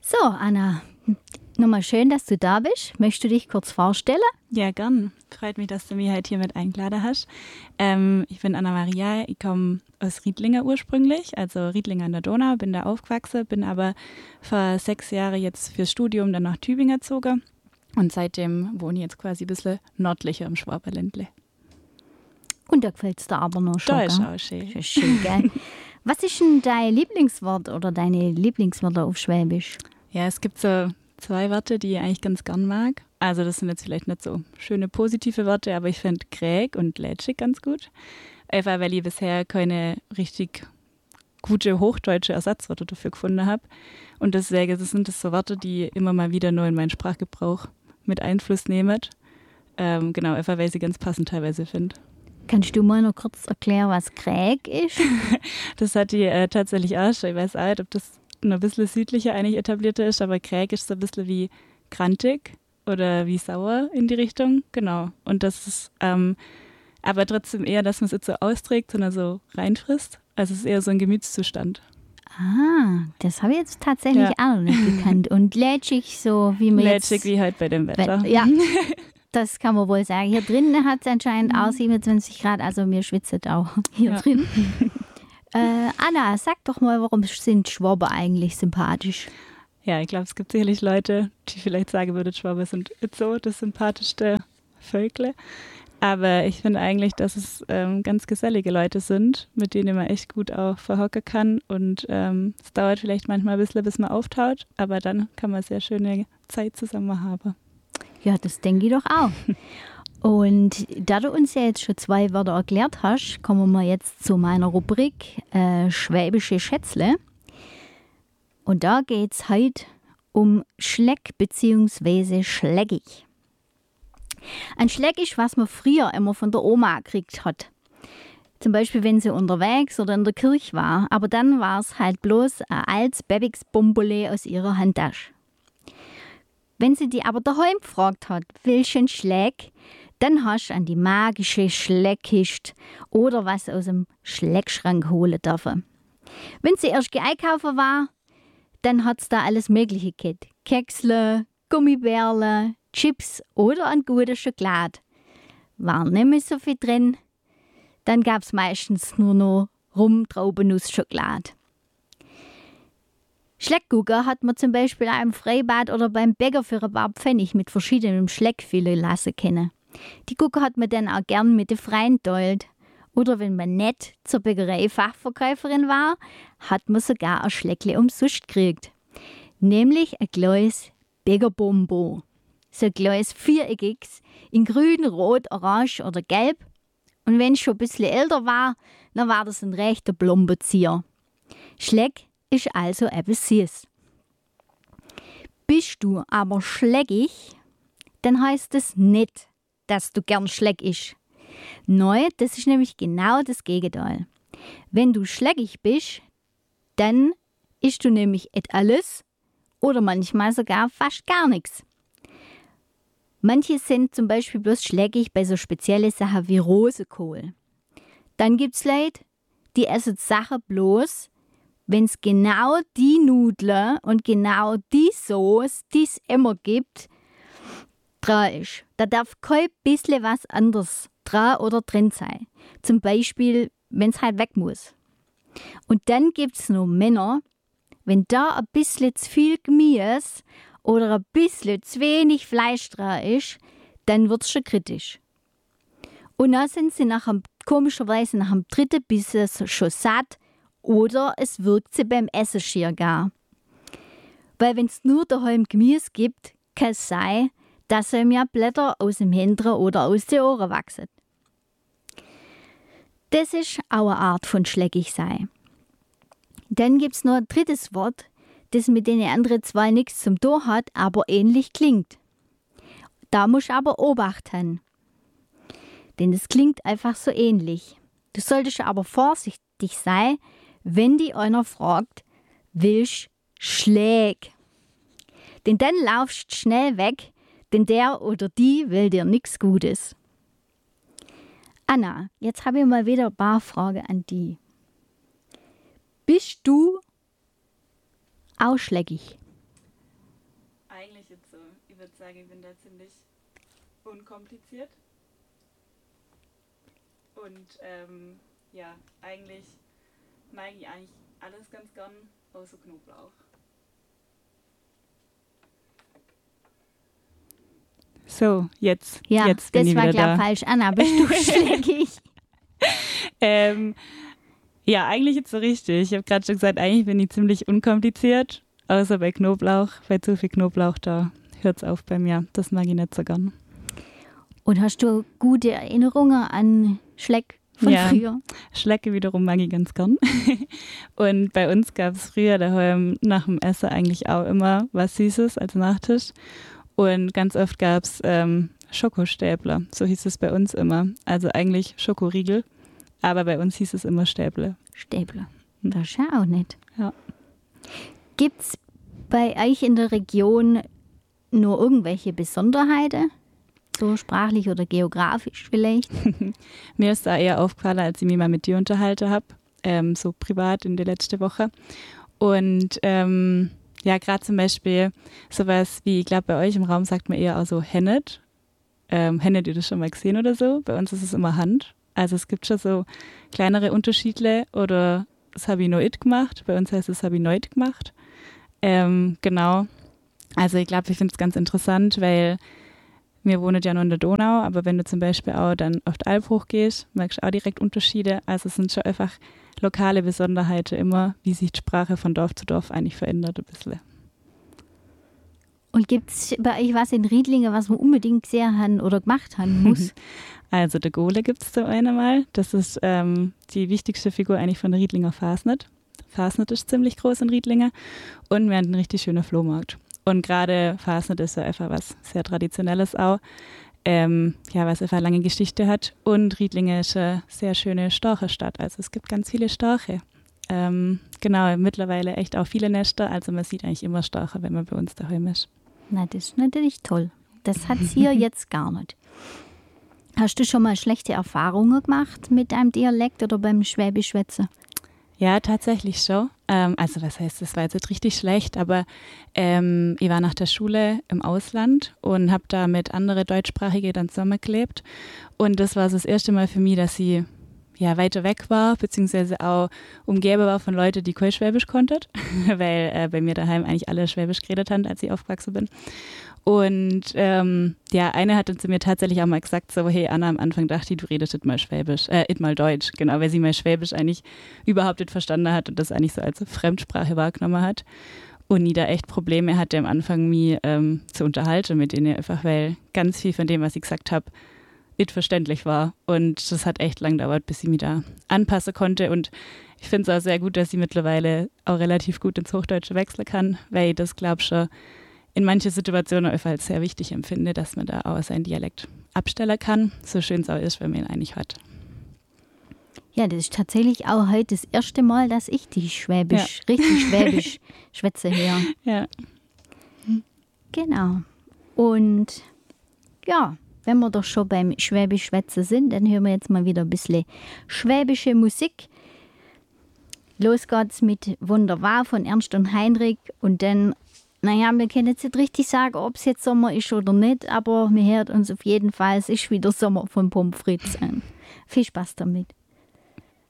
So, Anna, nochmal schön, dass du da bist. Möchtest du dich kurz vorstellen? Ja, gern. Freut mich, dass du mich heute hier mit eingeladen hast. Ich bin Anna-Maria, ich komme aus Riedlingen ursprünglich, also Riedlingen an der Donau, bin da aufgewachsen, bin aber vor 6 Jahren jetzt fürs Studium dann nach Tübingen gezogen und seitdem wohne ich jetzt quasi ein bisschen nördlicher im Schwaberländle. Und da gefällt es dir aber noch schon, Da ist gell? auch schön. Das ist schön, gell? Was ist denn dein Lieblingswort oder deine Lieblingswörter auf Schwäbisch? Ja, es gibt so 2 Wörter, die ich eigentlich ganz gern mag. Also das sind jetzt vielleicht nicht so schöne positive Wörter, aber ich finde Kräg und Lätschig ganz gut. Einfach weil ich bisher keine richtig gute hochdeutsche Ersatzwörter dafür gefunden habe. Und deswegen sind das so Wörter, die immer mal wieder neu in meinen Sprachgebrauch mit Einfluss nehmen. Genau, einfach weil ich sie ganz passend teilweise finde. Kannst du mal noch kurz erklären, was Kräg ist? Das hat die tatsächlich auch schon. Ich weiß auch nicht, ob das noch ein bisschen südlicher eigentlich etablierter ist, aber Kräg ist so ein bisschen wie krantig oder wie sauer in die Richtung. Genau. Und das ist aber trotzdem eher, dass man es jetzt so austrägt, sondern so reinfrisst. Also es ist eher so ein Gemütszustand. Ah, das habe ich jetzt tatsächlich auch noch nicht gekannt. Und lätschig, so wie man Lätschig jetzt... wie heute bei dem Wetter. Ja, das kann man wohl sagen. Hier drinnen hat es anscheinend auch 27 Grad, also wir schwitzen auch hier drin. Anna, sag doch mal, warum sind Schwaben eigentlich sympathisch? Ja, ich glaube, es gibt sicherlich Leute, die vielleicht sagen würden, Schwaben sind jetzt so das sympathischste Völkle. Aber ich finde eigentlich, dass es ganz gesellige Leute sind, mit denen man echt gut auch verhocken kann. Und es dauert vielleicht manchmal ein bisschen, bis man auftaut, aber dann kann man sehr schöne Zeit zusammen haben. Ja, das denke ich doch auch. Und da du uns ja jetzt schon 2 Wörter erklärt hast, kommen wir jetzt zu meiner Rubrik Schwäbische Schätzle. Und da geht es heute um Schleck bzw. schleckig. Ein Schleck ist, was man früher immer von der Oma gekriegt hat. Zum Beispiel, wenn sie unterwegs oder in der Kirche war. Aber dann war es halt bloß ein altes Bebix-Bombole aus ihrer Handtasche. Wenn sie die aber daheim gefragt hat, welchen Schleck, dann hast du an die magische Schleckkiste oder was aus dem Schleckschrank holen dürfen. Wenn sie erst einkaufen war, dann hat es da alles Mögliche gegeben. Keksle, Gummibärle, Chips oder ein guter Schokolade. War nicht mehr so viel drin, dann gab es meistens nur noch Rum-Traubenuss-Schokolade. Schleckgucker hat man zum Beispiel auch im Freibad oder beim Bäcker für ein paar Pfennig mit verschiedenen Schleck füllen lassen können. Die Gucker hat man dann auch gern mit den Freien teilt. Oder wenn man nicht zur Bäckerei Fachverkäuferin war, hat man sogar ein Schleckle umsonst gekriegt. Nämlich ein kleines Bäckerbonbon. So ein kleines Viereckiges in grün, rot, orange oder gelb. Und wenn es schon ein bisschen älter war, dann war das ein rechter Blombenzieher. Schleck ist also etwas süß. Bist du aber schleckig, dann heißt es nicht, dass du gern Schleck isch. Nein, das ist nämlich genau das Gegenteil. Wenn du schleckig bist, dann ischst du nämlich et alles oder manchmal sogar fast gar nichts. Manche sind zum Beispiel bloß schleckig bei so speziellen Sachen wie Rosenkohl. Dann gibt's Leute, die essen Sachen bloß, wenn es genau die Nudeln und genau die Sauce, die es immer gibt, dran ist. Da darf kein bisschen was anderes dran oder drin sein. Zum Beispiel, wenn es halt weg muss. Und dann gibt es noch Männer, wenn da ein bisschen zu viel Gemüse oder ein bisschen zu wenig Fleisch dran ist, dann wird es schon kritisch. Und dann sind sie komischerweise nach dem 3. Bissen schon satt oder es wirkt sie beim Essen schier gar. Weil wenn es nur daheim Gemüse gibt, kann es sein, dass ihm ja Blätter aus dem Hintern oder aus den Ohren wachsen. Das ist auch eine Art von schleckig sein. Dann gibt es noch ein 3. Wort, das mit den anderen 2 nichts zum tun hat, aber ähnlich klingt. Da musst du aber Obacht haben. Denn es klingt einfach so ähnlich. Du solltest aber vorsichtig sein, wenn dich einer fragt, willst Schläg? Denn dann laufst du schnell weg, denn der oder die will dir nichts Gutes. Anna, jetzt habe ich mal wieder ein paar Fragen an dich. Bist du auch schleckig? ich jetzt so? Ich würde sagen, ich bin da ziemlich unkompliziert. Und ja, eigentlich mag ich eigentlich alles ganz gern, außer Knoblauch. So, jetzt bin das ich wieder war da. klar falsch. Anna, bist du schlägig? Ja, eigentlich jetzt so richtig. Ich habe gerade schon gesagt, eigentlich bin ich ziemlich unkompliziert, außer bei Knoblauch. Bei zu viel Knoblauch, da hört es auf bei mir. Das mag ich nicht so gern. Und hast du gute Erinnerungen an Schleck von früher? Schlecke wiederum mag ich ganz gern. Und bei uns gab es früher daheim nach dem Essen eigentlich auch immer was Süßes als Nachtisch. Und ganz oft gab es Schokostäbler, so hieß es bei uns immer. Also eigentlich Schokoriegel, aber bei uns hieß es immer Stäble. Stäble, das ist ja auch nicht. Ja. Gibt es bei euch in der Region nur irgendwelche Besonderheiten? So sprachlich oder geografisch vielleicht? Mir ist da eher aufgefallen, als ich mich mal mit dir unterhalten habe, so privat in der letzten Woche. Und ja, gerade zum Beispiel sowas wie, ich glaube, bei euch im Raum sagt man eher auch so Hennet. Hennet ihr das schon mal gesehen oder so? Bei uns ist es immer Hand. Also es gibt schon so kleinere Unterschiede oder das habe ich noch it gemacht. Bei uns heißt es, habe ich noch gemacht. Genau. Also ich glaube, ich finde es ganz interessant, weil wir wohnen ja noch in der Donau, aber wenn du zum Beispiel auch dann auf die Alp hochgehst, merkst du auch direkt Unterschiede. Also es sind schon einfach lokale Besonderheiten immer, wie sich die Sprache von Dorf zu Dorf eigentlich verändert ein bisschen. Und gibt es bei euch was in Riedlingen, was man unbedingt gesehen haben oder gemacht haben muss? Also der Gole gibt es so einmal. Das ist die wichtigste Figur eigentlich von der Riedlinger Fasnet. Fasnet ist ziemlich groß in Riedlingen und wir haben einen richtig schönen Flohmarkt. Und gerade Fasnet ist ja einfach was sehr Traditionelles auch, was einfach eine lange Geschichte hat. Und Riedlingen ist eine sehr schöne Storchenstadt, also es gibt ganz viele Storche. Genau, mittlerweile echt auch viele Nester, also man sieht eigentlich immer Storche, wenn man bei uns daheim ist. Na, das ist natürlich toll. Das hat es hier jetzt gar nicht. Hast du schon mal schlechte Erfahrungen gemacht mit einem Dialekt oder beim Schwäbischwätzen? Ja, tatsächlich schon. Also was heißt, das war jetzt nicht richtig schlecht, aber ich war nach der Schule im Ausland und habe da mit anderen Deutschsprachigen dann zusammengelebt. Und das war so das erste Mal für mich, dass ich weiter weg war, beziehungsweise auch umgeben war von Leuten, die kein Schwäbisch konnten, weil bei mir daheim eigentlich alle Schwäbisch geredet haben, als ich aufgewachsen bin. Und eine hat dann zu mir tatsächlich auch mal gesagt, so, hey Anna, am Anfang dachte ich, du redest nicht mal Schwäbisch, nicht mal Deutsch, genau, weil sie mal Schwäbisch eigentlich überhaupt nicht verstanden hat und das eigentlich so als Fremdsprache wahrgenommen hat. Und nie da echt Probleme hatte am Anfang, mich zu unterhalten mit denen, einfach weil ganz viel von dem, was ich gesagt habe, nicht verständlich war. Und das hat echt lang gedauert, bis ich mich da anpassen konnte. Und ich finde es auch sehr gut, dass ich mittlerweile auch relativ gut ins Hochdeutsche wechseln kann, weil ich das, glaube ich, schon in manchen Situationen einfach als sehr wichtig empfinde, dass man da auch seinen Dialekt abstellen kann, so schön es auch ist, wenn man ihn eigentlich hat. Ja, das ist tatsächlich auch heute das erste Mal, dass ich die richtig Schwäbisch schwätze hier. Ja. Genau. Und ja, wenn wir doch schon beim Schwäbisch schwätzen sind, dann hören wir jetzt mal wieder ein bisschen schwäbische Musik. Los geht's mit Wunderbar von Ernst und Heinrich und dann, wir können jetzt nicht richtig sagen, ob es jetzt Sommer ist oder nicht, aber wir hören uns auf jeden Fall, es ist wieder Sommer von Pommes frites an. Viel Spaß damit.